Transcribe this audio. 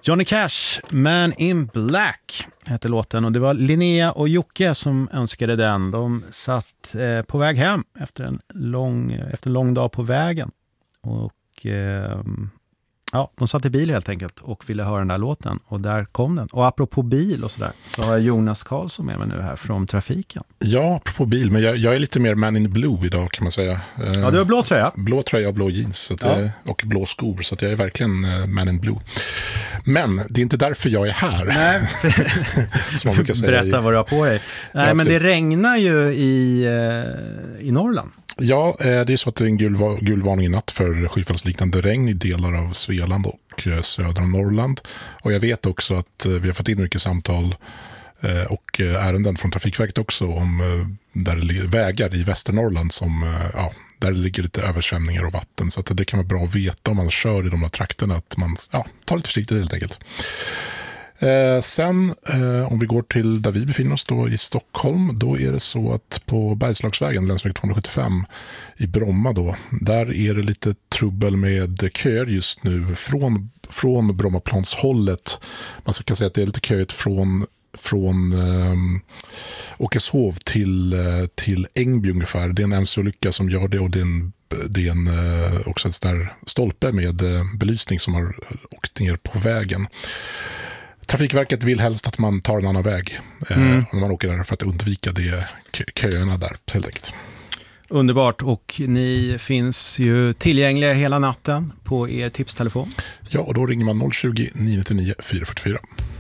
Johnny Cash, Man in Black heter låten, och det var Linnea och Jocke som önskade den. De satt på väg hem efter en lång dag på vägen, och de satt i bil helt enkelt och ville höra den där låten, och där kom den. Och apropå bil och sådär, så har jag Jonas Karlsson med mig nu här från trafiken. Ja, apropå bil, men jag är lite mer man in blue idag, kan man säga. Ja, du har blå tröja. Blå tröja och blå jeans så att och blå skor, så att jag är verkligen man in blue. Men det är inte därför jag är här. Nej, som man brukar säga. Berätta vad du har på dig. Nej, ja, men precis. Det regnar ju i Norrland. Ja, det är så att det är en gul varning i natt för skyfallsliknande regn i delar av Svealand och södra Norrland. Och jag vet också att vi har fått in mycket samtal och ärenden från Trafikverket också om där det ligger vägar i Västernorrland som, där det ligger lite översvämningar och vatten. Så att det kan vara bra att veta om man kör i de här trakterna, att man tar lite försiktigt helt enkelt. Sen om vi går till där vi befinner oss då i Stockholm, då är det så att på Bergslagsvägen, länsväg 275 i Bromma då, där är det lite trubbel med köer just nu från Brommaplanshållet. Man kan säga att det är lite köigt från Åkeshov till Ängby ungefär. Det är en MC-olycka som gör det, och det är också en sån där stolpe med belysning som har åkt ner på vägen. Trafikverket vill helst att man tar en annan väg om man åker där, för att undvika köerna där helt enkelt. Underbart, och ni finns ju tillgängliga hela natten på er tipstelefon. Ja, och då ringer man 020 999 444.